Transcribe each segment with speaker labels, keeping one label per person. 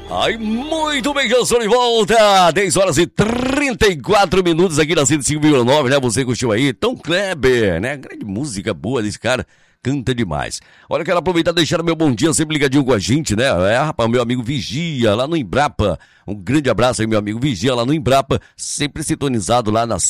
Speaker 1: Ai, muito bem, já estou de volta. 10 horas e 34 minutos aqui na 105,9, né? Você curtiu aí? Tom Kleber, né? Grande música boa desse cara. Canta demais. Olha, quero aproveitar e deixar o meu bom dia sempre ligadinho com a gente, né? Rapaz, meu amigo Vigia, lá no Embrapa. Um grande abraço aí, meu amigo Vigia, lá no Embrapa. Sempre sintonizado lá na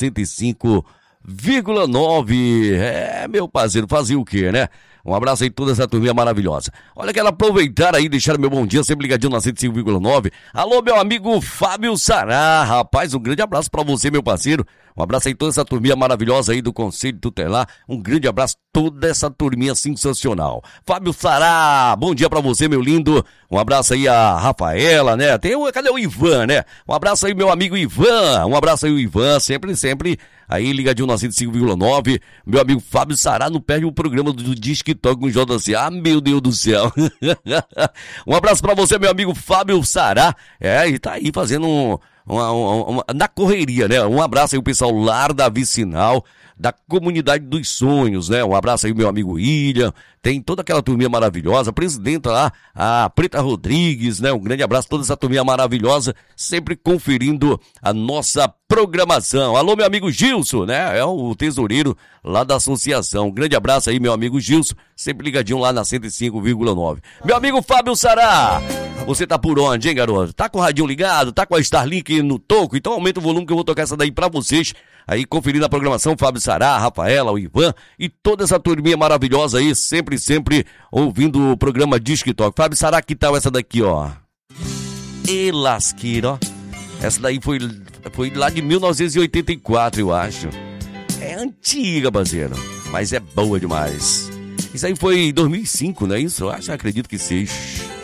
Speaker 1: 105,9. Meu parceiro, fazia o quê, né? Um abraço aí, toda essa turminha maravilhosa. Olha, quero aproveitar aí, deixar meu bom dia, sempre ligadinho na 105,9. Alô, meu amigo Fábio Sará. Rapaz, um grande abraço pra você, meu parceiro. Um abraço aí, toda essa turminha maravilhosa aí do Conselho Tutelar. Um grande abraço, toda essa turminha sensacional. Fábio Sará, bom dia pra você, meu lindo. Um abraço aí a Rafaela, né? Cadê o Ivan, né? Um abraço aí, meu amigo Ivan. Um abraço aí, o Ivan, sempre aí ligadinho na 105,9. Meu amigo Fábio Sará, não perde o programa do Disque Toque com o JC. Ah, meu Deus do céu. Um abraço pra você, meu amigo Fábio Sará. E tá aí fazendo na correria, né? Um abraço aí o pessoal lá da Vicinal, da Comunidade dos Sonhos, né? Um abraço aí meu amigo William, tem toda aquela turminha maravilhosa, a presidenta lá, a Preta Rodrigues, né? Um grande abraço, toda essa turminha maravilhosa, sempre conferindo a nossa programação. Alô, meu amigo Gilson, né? É o tesoureiro lá da associação. Um grande abraço aí, meu amigo Gilson, sempre ligadinho lá na 105,9. Meu amigo Fábio Sará, você tá por onde, hein, garoto? Tá com o radinho ligado? Tá com a Starlink no toco? Então aumenta o volume que eu vou tocar essa daí pra vocês. Aí conferindo a programação, Fábio Sará, a Rafaela, o Ivan e toda essa turminha maravilhosa aí, sempre ouvindo o programa Disque Toque. Fábio Sará, que tal essa daqui, ó? E lasqueira, ó. Essa daí foi lá de 1984, eu acho. É antiga, parceiro, mas é boa demais. Isso aí foi em 2005, não é isso? Eu acredito que seja.